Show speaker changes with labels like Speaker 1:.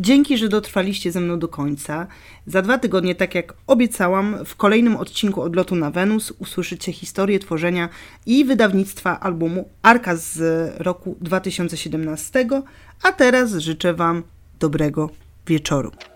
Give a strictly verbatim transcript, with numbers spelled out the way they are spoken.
Speaker 1: Dzięki, że dotrwaliście ze mną do końca. Za dwa tygodnie, tak jak obiecałam, w kolejnym odcinku Odlotu na Wenus usłyszycie historię tworzenia i wydawnictwa albumu Arka z roku dwa tysiące siedemnastego, a teraz życzę Wam dobrego wieczoru.